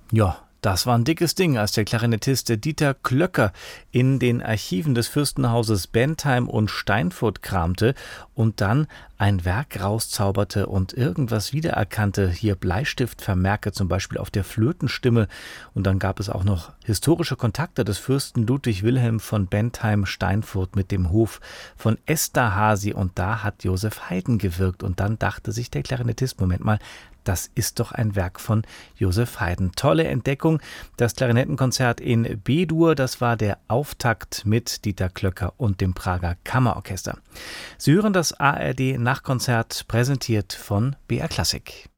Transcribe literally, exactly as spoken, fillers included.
Ja, das war ein dickes Ding, als der Klarinettist Dieter Klöcker in den Archiven des Fürstenhauses Bentheim und Steinfurt kramte und dann ein Werk rauszauberte und irgendwas wiedererkannte. Hier Bleistiftvermerke zum Beispiel auf der Flötenstimme. Und dann gab es auch noch historische Kontakte des Fürsten Ludwig Wilhelm von Bentheim-Steinfurt mit dem Hof von Esterházy. Und da hat Joseph Haydn gewirkt. Und dann dachte sich der Klarinettist, Moment mal, das ist doch ein Werk von Joseph Haydn. Tolle Entdeckung. Das Klarinettenkonzert in B-Dur, das war der Auftakt mit Dieter Klöcker und dem Prager Kammerorchester. Sie hören das A R D Nachtkonzert, präsentiert von B R Klassik.